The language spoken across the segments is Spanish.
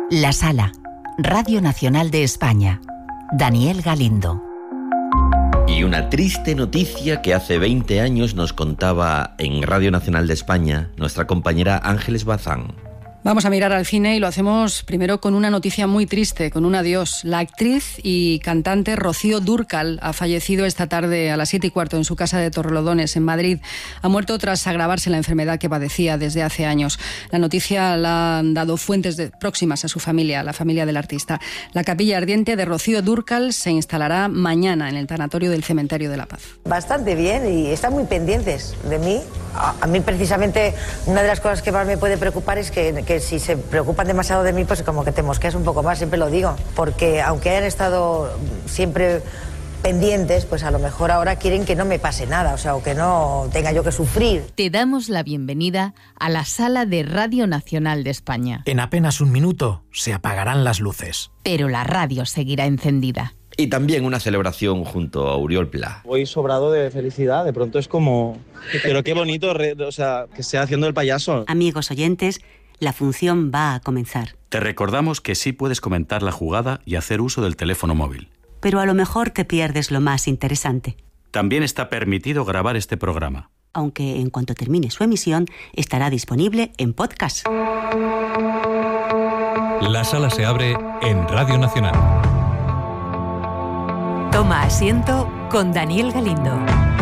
La Sala, Radio Nacional de España. Daniel Galindo. Y una triste noticia que hace 20 años nos contaba en Radio Nacional de España nuestra compañera Ángeles Bazán. Vamos a mirar al cine y lo hacemos primero con una noticia muy triste, con un adiós. La actriz y cantante Rocío Dúrcal ha fallecido esta tarde a las 7:15 en su casa de Torrelodones, en Madrid. Ha muerto tras agravarse la enfermedad que padecía desde hace años. La noticia la han dado fuentes próximas a su familia, la familia del artista. La capilla ardiente de Rocío Dúrcal se instalará mañana en el tanatorio del Cementerio de la Paz. Bastante bien y están muy pendientes de mí. A mí precisamente una de las cosas que más me puede preocupar es que si se preocupan demasiado de mí, pues como que te mosqueas un poco más, siempre lo digo, porque aunque hayan estado siempre pendientes, pues a lo mejor ahora quieren que no me pase nada, o sea, o que no tenga yo que sufrir. Te damos la bienvenida a la sala de Radio Nacional de España. En apenas un minuto se apagarán las luces. Pero la radio seguirá encendida. Y también una celebración junto a Oriol Pla. Voy sobrado de felicidad, de pronto es como... Pero qué bonito, o sea, que esté haciendo el payaso. Amigos oyentes, la función va a comenzar. Te recordamos que sí puedes comentar la jugada y hacer uso del teléfono móvil. Pero a lo mejor te pierdes lo más interesante. También está permitido grabar este programa. Aunque en cuanto termine su emisión, estará disponible en podcast. La sala se abre en Radio Nacional. Toma asiento con Daniel Galindo.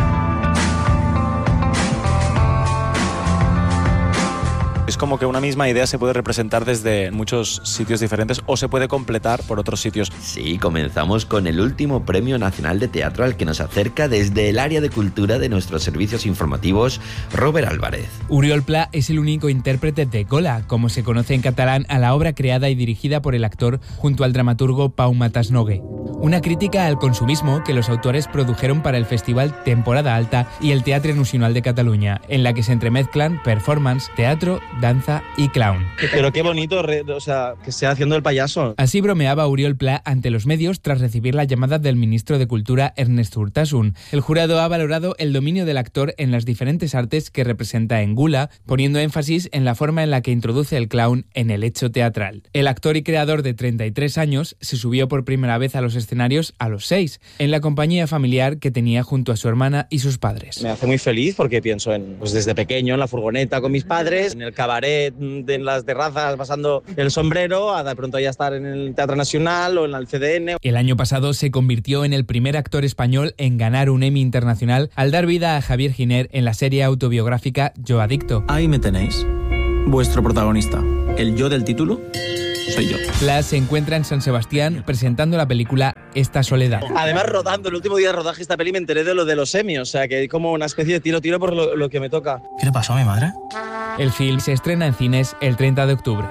Es como que una misma idea se puede representar desde muchos sitios diferentes o se puede completar por otros sitios. Sí, comenzamos con el último Premio Nacional de Teatro al que nos acerca desde el área de cultura de nuestros servicios informativos, Robert Álvarez. Oriol Pla es el único intérprete de Gola, como se conoce en catalán a la obra creada y dirigida por el actor junto al dramaturgo Pau Matasnogue. Una crítica al consumismo que los autores produjeron para el Festival Temporada Alta y el Teatre Nacional de Cataluña, en la que se entremezclan performance, teatro, danza y clown. Pero qué bonito, o sea, que esté haciendo el payaso. Así bromeaba Oriol Pla ante los medios tras recibir la llamada del ministro de Cultura, Ernest Urtasun. El jurado ha valorado el dominio del actor en las diferentes artes que representa en Gula, poniendo énfasis en la forma en la que introduce el clown en el hecho teatral. El actor y creador de 33 años se subió por primera vez a los escenarios a los 6, en la compañía familiar que tenía junto a su hermana y sus padres. Me hace muy feliz porque pienso en, pues desde pequeño, en la furgoneta con mis padres, en el cabaret, en las terrazas, pasando el sombrero, a de pronto ya estar en el Teatro Nacional o en el CDN. El año pasado se convirtió en el primer actor español en ganar un Emmy internacional al dar vida a Javier Giner en la serie autobiográfica Yo Adicto. Ahí me tenéis, vuestro protagonista. El yo del título soy yo. Pla se encuentra en San Sebastián presentando la película Esta Soledad. Además, rodando, el último día de rodaje de esta peli me enteré de lo de los Emmy, o sea que hay como una especie de tiro por lo que me toca. ¿Qué le pasó a mi madre? El film se estrena en cines el 30 de octubre.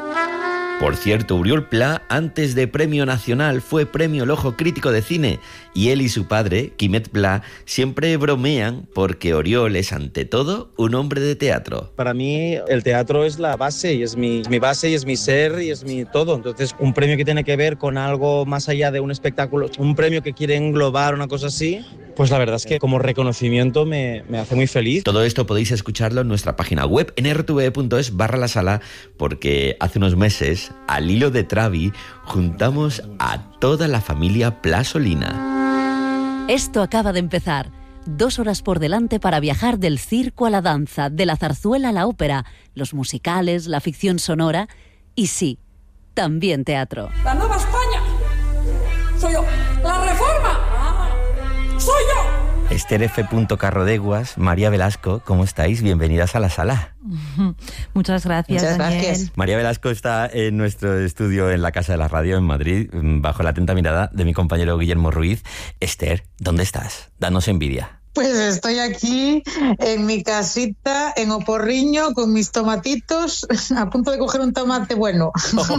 Por cierto, Oriol Pla, antes de Premio Nacional, fue Premio El Ojo Crítico de Cine, y él y su padre, Quimet Pla, siempre bromean porque Oriol es ante todo un hombre de teatro. Para mí el teatro es la base, y es mi base, y es mi ser, y es mi todo. Entonces, un premio que tiene que ver con algo más allá de un espectáculo, un premio que quiere englobar una cosa así, pues la verdad es que como reconocimiento me hace muy feliz. Todo esto podéis escucharlo en nuestra página web, en rtve.es/lasala, porque hace unos meses, al hilo de Travi, juntamos a toda la familia Plasolina. Esto acaba de empezar. 2 horas por delante para viajar del circo a la danza, de la zarzuela a la ópera, los musicales, la ficción sonora y sí, también teatro. La nueva España. Soy yo. La reforma. ¡Soy yo! Esther F. Carrodeguas, María Velasco, ¿cómo estáis? Bienvenidas a la sala. Muchas gracias, Muchas Daniel. gracias. María Velasco está en nuestro estudio en la Casa de la Radio en Madrid, bajo la atenta mirada de mi compañero Guillermo Ruiz. Esther, ¿dónde estás? Danos envidia. Pues estoy aquí en mi casita, en Oporriño, con mis tomatitos, a punto de coger un tomate bueno.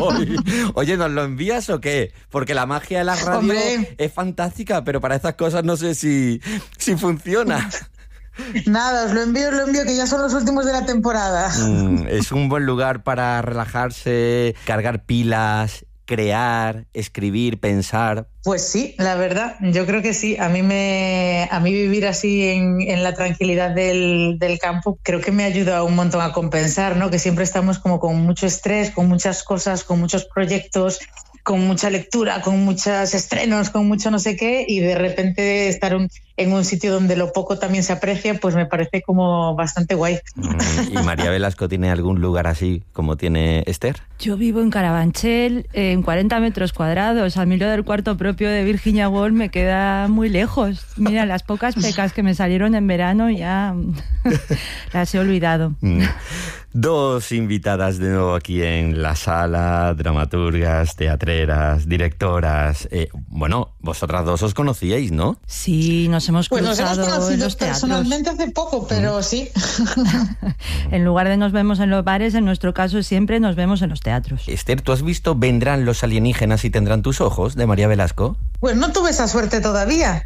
Oye, ¿nos lo envías o qué? Porque la magia de la radio es fantástica, pero para estas cosas no sé si funciona. Nada, os lo envío, que ya son los últimos de la temporada. Es un buen lugar para relajarse, cargar pilas crear, escribir, pensar? Pues sí, la verdad, yo creo que sí. A mí vivir así en la tranquilidad del campo creo que me ayuda un montón a compensar, ¿no? Que siempre estamos como con mucho estrés, con muchas cosas, con muchos proyectos, con mucha lectura, con muchos estrenos, con mucho no sé qué, y de repente estar en un sitio donde lo poco también se aprecia, pues me parece como bastante guay. ¿Y María Velasco tiene algún lugar así como tiene Esther? Yo vivo en Carabanchel, en 40 metros cuadrados. A mí lo del cuarto propio de Virginia Woolf me queda muy lejos. Mira, las pocas pecas que me salieron en verano ya las he olvidado. Dos invitadas de nuevo aquí en la sala, dramaturgas, teatreras, directoras. Bueno, vosotras dos os conocíais, ¿no? Sí, nos hemos cruzado pues nos hemos conocido en los teatros. Personalmente hace poco, pero sí. En lugar de nos vemos en los bares, en nuestro caso siempre nos vemos en los teatros. Esther, ¿tú has visto Vendrán los alienígenas y tendrán tus ojos, de María Velasco? Pues no tuve esa suerte todavía.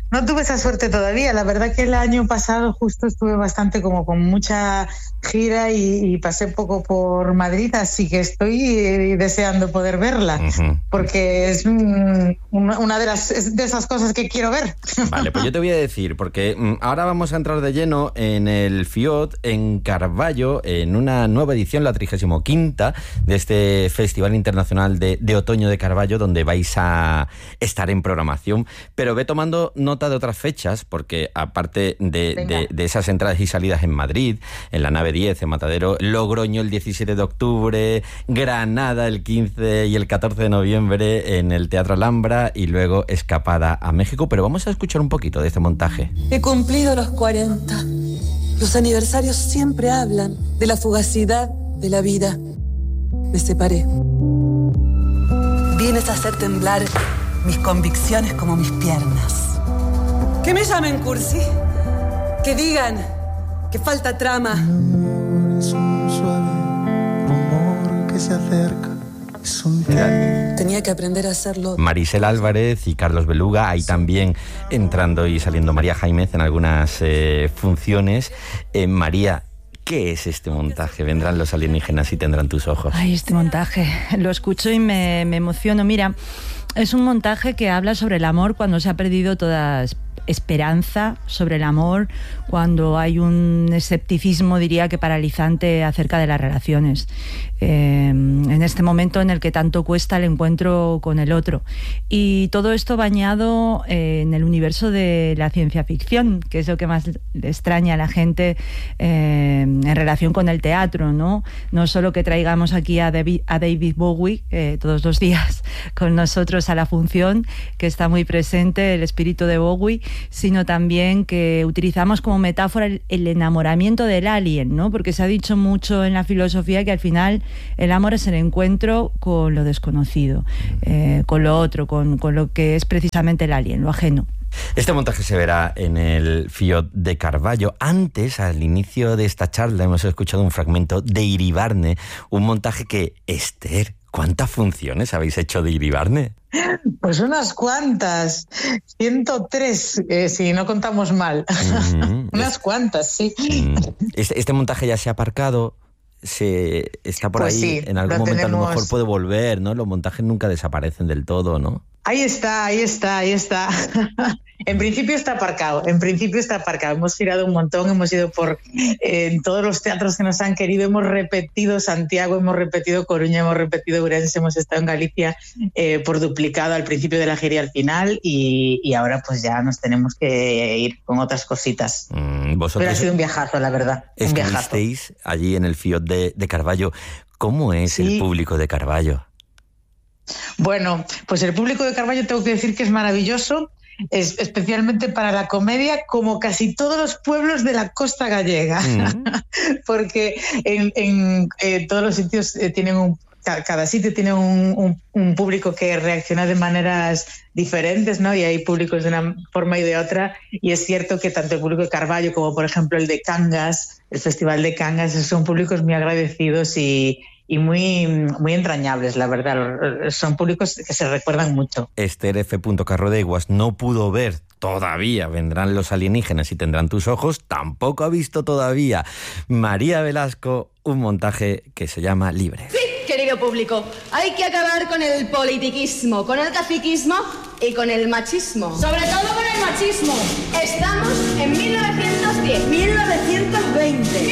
La verdad que el año pasado justo estuve bastante como con mucha gira y pasé poco por Madrid, así que estoy deseando poder verla, porque es una de esas cosas que quiero ver. Vale, pues yo te voy a decir, porque ahora vamos a entrar de lleno en el FIOD en Carballo, en una nueva edición, la 35ª de este Festival Internacional de Otoño de Carballo, donde vais a estar en programación, pero ve tomando nota de otras fechas, porque aparte de esas entradas y salidas en Madrid, en la nave 10, en Matadero, Logroño el 17 de octubre, Granada el 15 y el 14 de noviembre en el Teatro Alhambra, y luego escapada a México. Pero vamos a escuchar un poquito de este montaje. He cumplido los 40. Los aniversarios siempre hablan de la fugacidad de la vida. Me separé. Vienes a hacer temblar mis convicciones como mis piernas. Que me llamen cursi. Que digan que falta trama. Es un suave rumor que se acerca. Tenía que aprender a hacerlo. Marisela Álvarez y Carlos Beluga, ahí también entrando y saliendo María Jaimez en algunas funciones. María, ¿qué es este montaje? Vendrán los alienígenas y tendrán tus ojos. Ay, este montaje, lo escucho y me emociono. Mira, es un montaje que habla sobre el amor cuando se ha perdido toda esperanza, sobre el amor cuando hay un escepticismo, diría que paralizante, acerca de las relaciones. En este momento en el que tanto cuesta el encuentro con el otro. Y todo esto bañado en el universo de la ciencia ficción, que es lo que más le extraña a la gente en relación con el teatro, ¿no? No solo que traigamos aquí a David Bowie todos los días con nosotros a la función, que está muy presente el espíritu de Bowie, sino también que utilizamos como metáfora el enamoramiento del alien, ¿no? Porque se ha dicho mucho en la filosofía que al final el amor es el encuentro con lo desconocido, con lo otro, con lo que es precisamente el alien, lo ajeno. Este montaje se verá en el FIOD de Carballo. Antes, al inicio de esta charla, hemos escuchado un fragmento de Iribarne, un montaje que, Esther, ¿cuántas funciones habéis hecho de Iribarne? Pues unas cuantas, 103, si no contamos mal. Unas cuantas, sí. Este montaje ya se ha aparcado, está por pues ahí, sí, en algún momento a lo mejor puede volver, ¿no? Los montajes nunca desaparecen del todo, ¿no? Ahí está. En principio está aparcado. Hemos girado un montón, hemos ido por en todos los teatros que nos han querido, hemos repetido Santiago, hemos repetido Coruña, hemos repetido Ourense, hemos estado en Galicia por duplicado al principio de la gira y al final, y ahora pues ya nos tenemos que ir con otras cositas. Pero ha sido un viajazo, la verdad. Estuvisteis allí en el FIOD de Carballo. ¿Cómo es el público de Carballo? Bueno, pues el público de Carballo tengo que decir que es maravilloso, especialmente para la comedia, como casi todos los pueblos de la costa gallega, porque en todos los sitios cada sitio tiene un público que reacciona de maneras diferentes, ¿no? Y hay públicos de una forma y de otra, y es cierto que tanto el público de Carballo como por ejemplo el de Cangas, el Festival de Cangas, son públicos muy agradecidos y muy, muy entrañables, la verdad. Son públicos que se recuerdan mucho. Esther F. Carrodeguas no pudo ver todavía Vendrán los alienígenas y tendrán tus ojos, tampoco ha visto todavía María Velasco un montaje que se llama Libre. Sí, querido público, hay que acabar con el politiquismo, con el caciquismo y con el machismo. Sobre todo con el machismo. Estamos en 1910, 1920,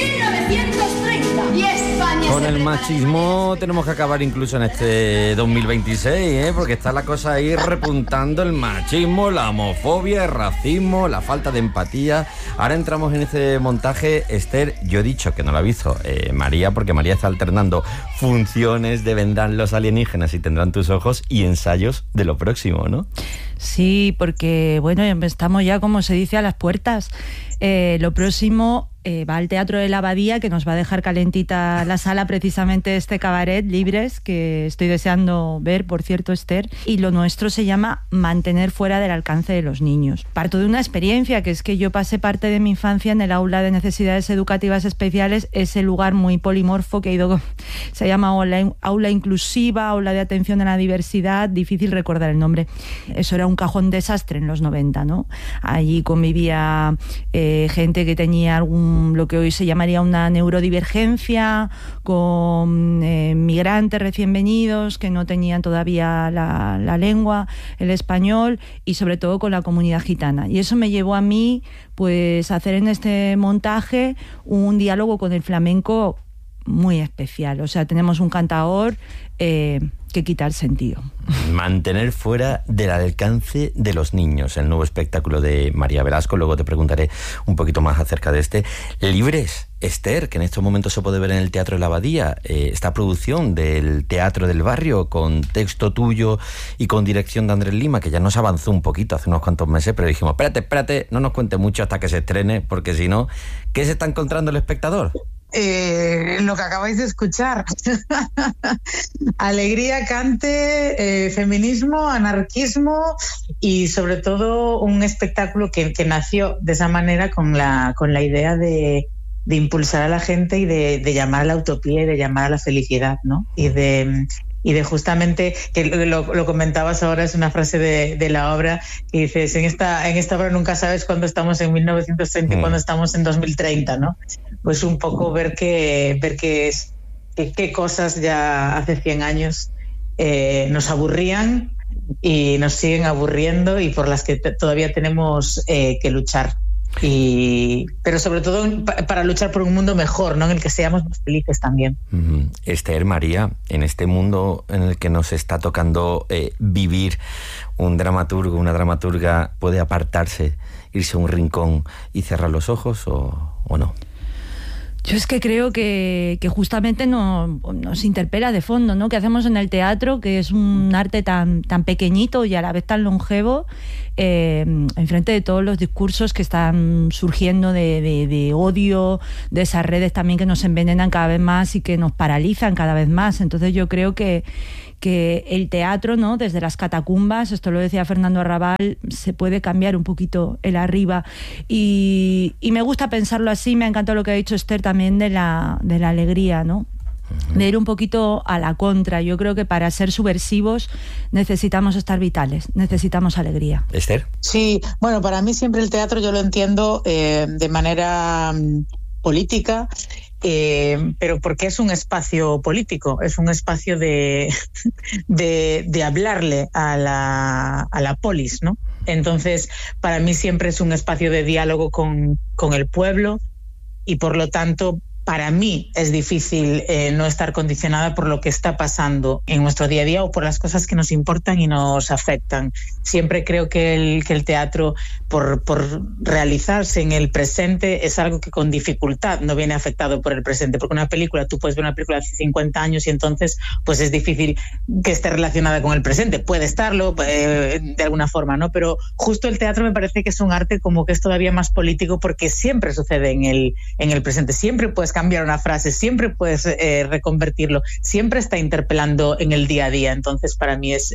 1930 y España. Con el machismo tenemos que acabar incluso en este 2026, porque está la cosa ahí repuntando, el machismo, la homofobia, el racismo, la falta de empatía. Ahora entramos en este montaje. Esther, yo he dicho que no lo ha visto María, porque María está alternando funciones de Vendrán los alienígenas y tendrán tus ojos y ensayos de lo próximo, ¿no? Sí, porque bueno, estamos ya, como se dice, a las puertas. Lo próximo va al Teatro de la Abadía, que nos va a dejar calentita la sala precisamente este cabaret Libres, que estoy deseando ver, por cierto, Esther. Y lo nuestro se llama Mantener fuera del alcance de los niños. Parto de una experiencia, que es que yo pasé parte de mi infancia en el aula de necesidades educativas especiales, ese lugar muy polimorfo que ha ido, se llama aula inclusiva, aula de atención a la diversidad, difícil recordar el nombre. Eso era un cajón desastre en los 90, ¿no? Allí convivía gente que tenía lo que hoy se llamaría una neurodivergencia, con migrantes recién venidos que no tenían todavía la lengua, el español, y sobre todo con la comunidad gitana. Y eso me llevó a mí pues a hacer en este montaje un diálogo con el flamenco muy especial. O sea, tenemos un cantador que quita el sentido. Mantener fuera del alcance de los niños, el nuevo espectáculo de María Velasco. Luego te preguntaré un poquito más acerca de este. Libres, Esther, que en estos momentos se puede ver en el Teatro de la Abadía, esta producción del Teatro del Barrio, con texto tuyo y con dirección de Andrés Lima, que ya nos avanzó un poquito hace unos cuantos meses, pero dijimos, espérate, no nos cuente mucho hasta que se estrene, porque si no, ¿qué se está encontrando el espectador? Lo que acabáis de escuchar. Alegría, cante, feminismo, anarquismo y sobre todo un espectáculo que nació de esa manera con la idea de impulsar a la gente y de llamar a la utopía y de llamar a la felicidad, ¿no? Y de justamente, que lo comentabas ahora, es una frase de la obra que dices, en esta obra nunca sabes cuándo estamos en 1930 y cuándo estamos en 2030, ¿no? Pues un poco ver qué cosas ya hace 100 años nos aburrían y nos siguen aburriendo y por las que todavía tenemos que luchar. Pero sobre todo para luchar por un mundo mejor, ¿no? En el que seamos más felices también. Esther, María, en este mundo en el que nos está tocando vivir, un dramaturgo, una dramaturga puede apartarse, irse a un rincón y cerrar los ojos o no. Yo es que creo que justamente nos interpela de fondo, ¿no? ¿Qué hacemos en el teatro, que es un arte tan pequeñito y a la vez tan longevo, enfrente de todos los discursos que están surgiendo de odio, de esas redes también que nos envenenan cada vez más y que nos paralizan cada vez más? Entonces yo creo que el teatro, ¿no? Desde las catacumbas, esto lo decía Fernando Arrabal, se puede cambiar un poquito el arriba y me gusta pensarlo así. Me ha encantado lo que ha dicho Esther también de la alegría, ¿no? De ir un poquito a la contra. Yo creo que para ser subversivos necesitamos estar vitales, necesitamos alegría. ¿Esther? Sí, bueno, para mí siempre el teatro yo lo entiendo de manera política, pero porque es un espacio político, es un espacio de hablarle a la polis, ¿no? Entonces, para mí siempre es un espacio de diálogo con el pueblo y por lo tanto para mí es difícil no estar condicionada por lo que está pasando en nuestro día a día o por las cosas que nos importan y nos afectan. Siempre creo que el teatro, por realizarse en el presente, es algo que con dificultad no viene afectado por el presente, porque una película, tú puedes ver una película de hace 50 años y entonces pues es difícil que esté relacionada con el presente. Puede estarlo de alguna forma, ¿no? Pero justo el teatro me parece que es un arte como que es todavía más político porque siempre sucede en el presente. Siempre puedes cambiar una frase, siempre puedes reconvertirlo, siempre está interpelando en el día a día. Entonces para mí es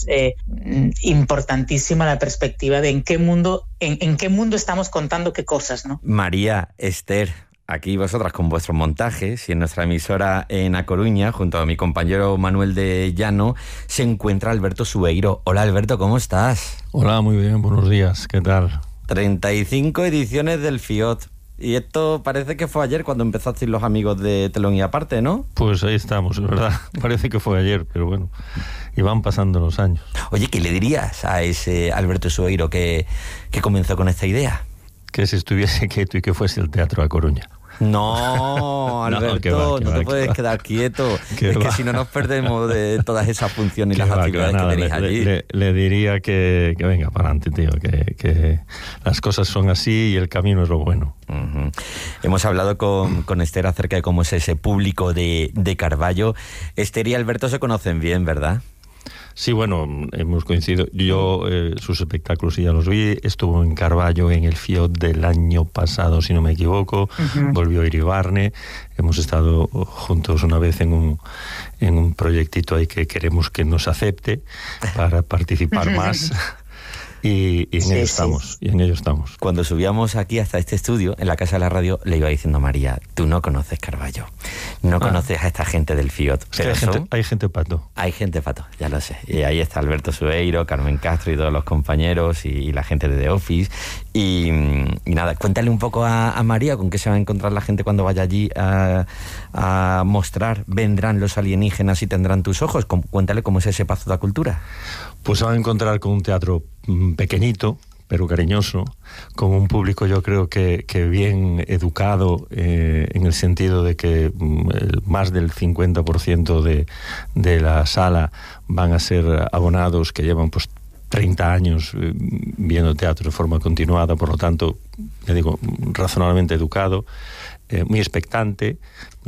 importantísima la perspectiva de en qué mundo estamos contando qué cosas, ¿no? María, Esther, aquí vosotras con vuestros montajes, y en nuestra emisora en A Coruña, junto a mi compañero Manuel de Llano, se encuentra Alberto Sueiro. Hola Alberto, ¿cómo estás? Hola, muy bien, buenos días, ¿qué tal? 35 ediciones del FIOT. Y esto parece que fue ayer cuando empezasteis los amigos de Telón y Aparte, ¿no? Pues ahí estamos, es verdad. Parece que fue ayer, pero bueno, y van pasando los años. Oye, ¿qué le dirías a ese Alberto Sueiro que comenzó con esta idea? Que se estuviese quieto y que fuese el teatro a Coruña. No, Alberto, no te puedes quedar quieto. Es que si no nos perdemos de todas esas funciones y las actividades que tenéis allí. Le diría que venga para adelante, tío, que las cosas son así y el camino es lo bueno. Uh-huh. Hemos hablado con Esther acerca de cómo es ese público de Carballo. Esther y Alberto se conocen bien, ¿verdad? Sí, bueno, hemos coincidido. Yo sus espectáculos ya los vi. Estuvo en Carballo en el FIOT del año pasado, si no me equivoco. Uh-huh. Volvió a Iribarne. Hemos estado juntos una vez en un proyectito ahí que queremos que nos acepte para participar más. Y en ello estamos, y en ello estamos. Cuando subíamos aquí hasta este estudio, en la Casa de la Radio, le iba diciendo a María, tú no conoces Carballo, no conoces a esta gente del FIOT. Pero hay gente pato. Hay gente pato, ya lo sé. Y ahí está Alberto Sueiro, Carmen Castro y todos los compañeros y la gente de The Office. Y nada, cuéntale un poco a María con qué se va a encontrar la gente cuando vaya allí a mostrar. ¿Vendrán los alienígenas y tendrán tus ojos? Cuéntale cómo es ese Pazo da Cultura. Pues se van a encontrar con un teatro pequeñito, pero cariñoso, con un público yo creo que bien educado, en el sentido de que más del 50% de la sala van a ser abonados que llevan pues 30 años viendo teatro de forma continuada, por lo tanto, ya digo, razonablemente educado, muy expectante,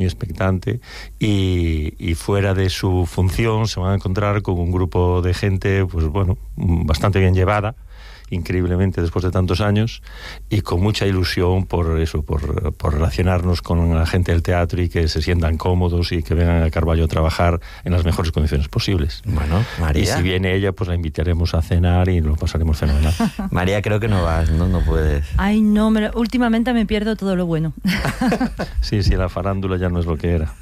y fuera de su función se van a encontrar con un grupo de gente, pues bueno, bastante bien llevada, increíblemente después de tantos años, y con mucha ilusión por relacionarnos con la gente del teatro y que se sientan cómodos y que vengan a Carballo a trabajar en las mejores condiciones posibles. Bueno, María. Y si viene ella, pues la invitaremos a cenar y lo pasaremos fenomenal. María, creo que no vas, no puedes. Ay, no, últimamente me pierdo todo lo bueno. Sí, la farándula ya no es lo que era.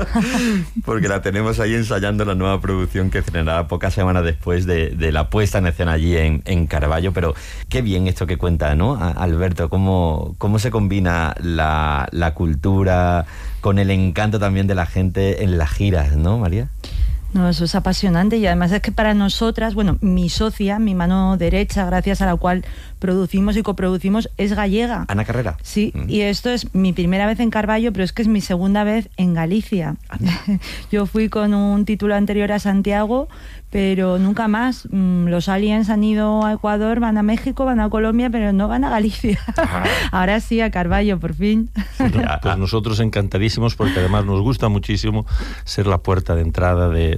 Porque la tenemos ahí ensayando la nueva producción que estrenará pocas semanas después de la puesta en escena allí en Carballo. Pero qué bien esto que cuenta, ¿no, Alberto? ¿Cómo se combina la cultura con el encanto también de la gente en las giras, ¿no, María? No, eso es apasionante, y además es que para nosotras, bueno, mi socia, mi mano derecha, gracias a la cual producimos y coproducimos, es gallega. Ana Carrera. Sí, y esto es mi primera vez en Carballo, pero es que es mi segunda vez en Galicia. Yo fui con un título anterior a Santiago, pero nunca más. Los aliens han ido a Ecuador, van a México, van a Colombia, pero no van a Galicia. Ahora sí, a Carballo, por fin. Pues nosotros encantadísimos, porque además nos gusta muchísimo ser la puerta de entrada de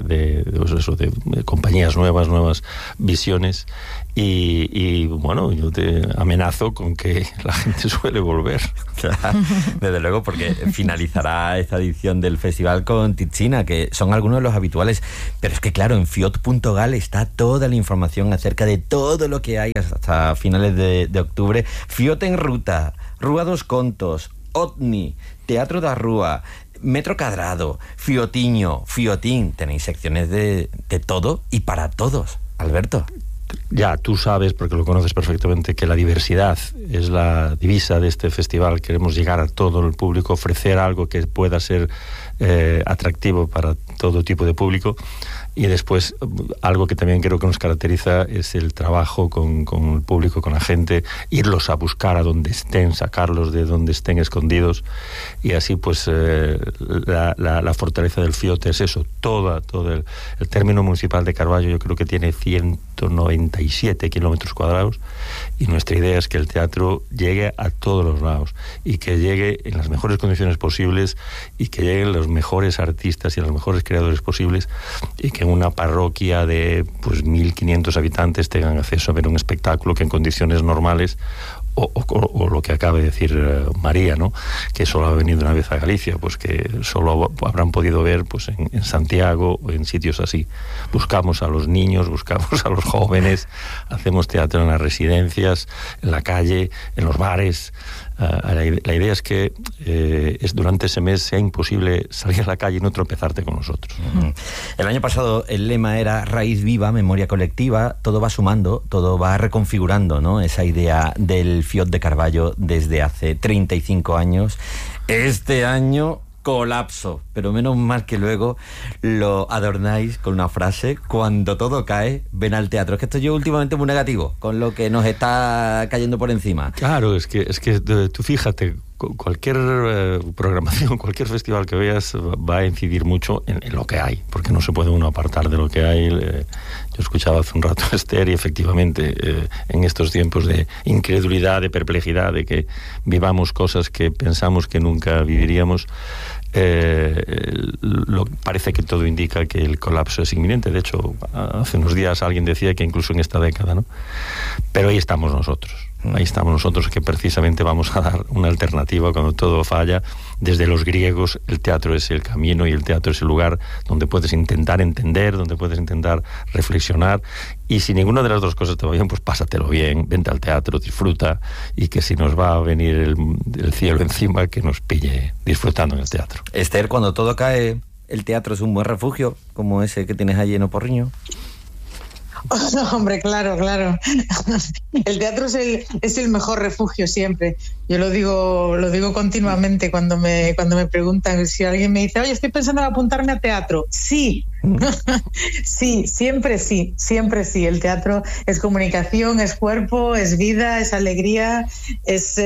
compañías nuevas visiones, y bueno, yo te amenazo con que la gente suele volver. Claro, desde luego, porque finalizará esta edición del festival con Tichina, que son algunos de los habituales, pero es que claro, en fiot.gal está toda la información acerca de todo lo que hay hasta finales de octubre. Fiot en ruta, Rúa dos Contos, OVNI, Teatro da Rúa, Metro Cadrado, Fiotiño, Fiotín. Tenéis secciones de todo y para todos, Alberto. Ya, tú sabes, porque lo conoces perfectamente, que la diversidad es la divisa de este festival. Queremos llegar a todo el público, ofrecer algo que pueda ser atractivo para todo tipo de público. Y después, algo que también creo que nos caracteriza es el trabajo con el público, con la gente, irlos a buscar a donde estén, sacarlos de donde estén escondidos. Y así, pues, la fortaleza del FIOT es eso. Todo el término municipal de Carballo yo creo que tiene 197 kilómetros cuadrados, y nuestra idea es que el teatro llegue a todos los lados y que llegue en las mejores condiciones posibles, y que lleguen los mejores artistas y los mejores creadores posibles, y que en una parroquia de pues 1.500 habitantes tengan acceso a ver un espectáculo que en condiciones normales O lo que acaba de decir María, ¿no? Que solo ha venido una vez a Galicia, pues que solo habrán podido ver pues en Santiago o en sitios así. Buscamos a los niños, buscamos a los jóvenes, hacemos teatro en las residencias, en la calle, en los bares. La idea es que durante ese mes sea imposible salir a la calle y no tropezarte con nosotros. El año pasado el lema era Raíz Viva, Memoria Colectiva. Todo va sumando, todo va reconfigurando, ¿no? Esa idea del FIOT de Carballo desde hace 35 años. Este año, colapso, pero menos mal que luego lo adornáis con una frase: cuando todo cae, ven al teatro. Es que estoy yo últimamente muy negativo con lo que nos está cayendo por encima. Claro, es que tú fíjate, cualquier programación, cualquier festival que veas va a incidir mucho en lo que hay, porque no se puede uno apartar de lo que hay. Yo escuchaba hace un rato a Esther y efectivamente en estos tiempos de incredulidad, de perplejidad, de que vivamos cosas que pensamos que nunca viviríamos, parece que todo indica que el colapso es inminente. De hecho, hace unos días alguien decía que incluso en esta década, ¿no? Pero ahí estamos nosotros. Ahí estamos nosotros, que precisamente vamos a dar una alternativa cuando todo falla. Desde los griegos, el teatro es el camino y el teatro es el lugar donde puedes intentar entender, donde puedes intentar reflexionar. Y si ninguna de las dos cosas te va bien, pues pásatelo bien, vente al teatro, disfruta, y que si nos va a venir el cielo encima, que nos pille disfrutando en el teatro. Esther, cuando todo cae, ¿el teatro es un buen refugio, como ese que tienes allí en Oporriño? Hombre, claro. El teatro es el mejor refugio siempre. Yo lo digo continuamente cuando me preguntan. Si alguien me dice, oye, estoy pensando en apuntarme a teatro. Sí. Sí, siempre sí. El teatro es comunicación, es cuerpo, es vida, es alegría, es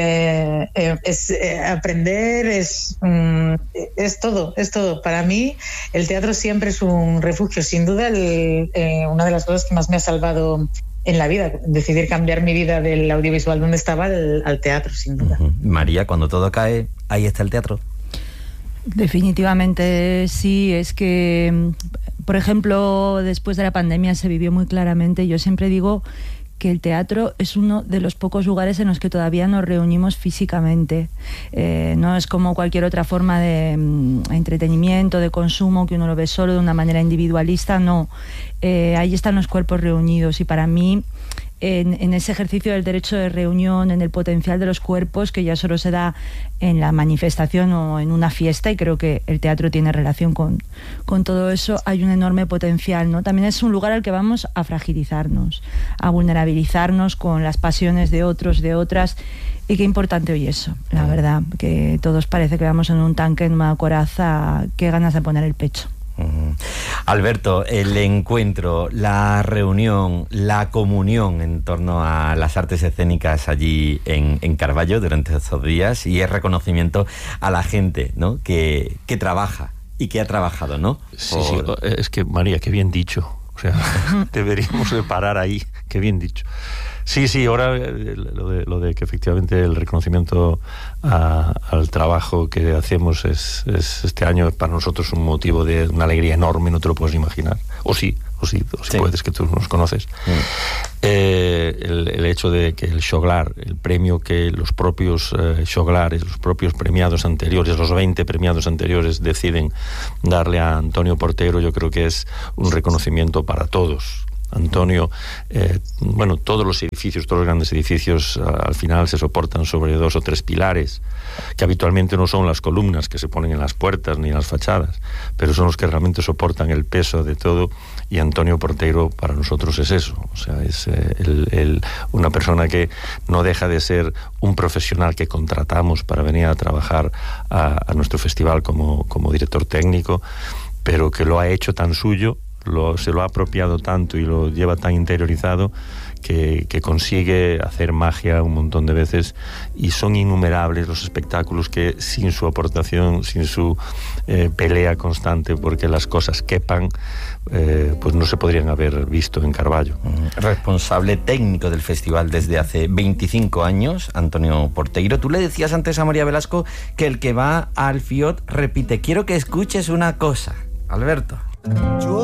aprender, es todo. Para mí el teatro siempre es un refugio. Sin duda, una de las cosas que más me ha salvado en la vida, decidir cambiar mi vida del audiovisual donde estaba al teatro, sin duda. María, cuando todo cae, ahí está el teatro. Definitivamente sí. Es que, por ejemplo, después de la pandemia se vivió muy claramente. Yo siempre digo que el teatro es uno de los pocos lugares en los que todavía nos reunimos físicamente. No es como cualquier otra forma de entretenimiento, de consumo, que uno lo ve solo de una manera individualista. No, ahí están los cuerpos reunidos, y para mí, en ese ejercicio del derecho de reunión, en el potencial de los cuerpos, que ya solo se da en la manifestación o en una fiesta, y creo que el teatro tiene relación con todo eso, hay un enorme potencial, ¿no? También es un lugar al que vamos a fragilizarnos, a vulnerabilizarnos con las pasiones de otros, de otras, y qué importante hoy eso, la verdad, que todos parece que vamos en un tanque, en una coraza, qué ganas de poner el pecho. Alberto, el encuentro, la reunión, la comunión en torno a las artes escénicas allí en Carballo durante estos días, y el reconocimiento a la gente, ¿no? que trabaja y que ha trabajado, ¿no? Sí, es que, María, qué bien dicho. O sea, deberíamos de parar ahí, qué bien dicho. Sí, ahora lo de que efectivamente el reconocimiento al trabajo que hacemos es este año para nosotros un motivo de una alegría enorme, no te lo puedes imaginar. O sí puedes, que tú nos conoces. El hecho de que el Xoglar, el premio que los propios Xoglares, los propios premiados anteriores, los 20 premiados anteriores deciden darle a Antonio Portero, yo creo que es un reconocimiento para todos. Antonio, todos los edificios, todos los grandes edificios al final se soportan sobre 2 o 3 pilares, que habitualmente no son las columnas que se ponen en las puertas ni en las fachadas, pero son los que realmente soportan el peso de todo, y Antonio Portero para nosotros es eso. O sea, es una persona que no deja de ser un profesional que contratamos para venir a trabajar a nuestro festival como director técnico, pero que lo ha hecho tan suyo, se lo ha apropiado tanto y lo lleva tan interiorizado que consigue hacer magia un montón de veces, y son innumerables los espectáculos que sin su aportación, sin su pelea constante porque las cosas quepan, pues no se podrían haber visto en Carballo. Responsable técnico del festival desde hace 25 años, Antonio Portero. Tú le decías antes a María Velasco que el que va al FIOT repite. Quiero que escuches una cosa, Alberto. Yo